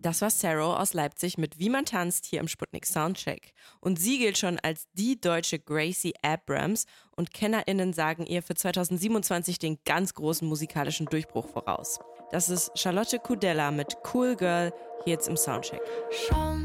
Das war Sarah aus Leipzig mit Wie man tanzt hier im Sputnik Soundcheck. Und sie gilt schon als die deutsche Gracie Abrams und KennerInnen sagen ihr für 2027 den ganz großen musikalischen Durchbruch voraus. Das ist Charlotte Kudella mit Cool Girl hier jetzt im Soundcheck. Schon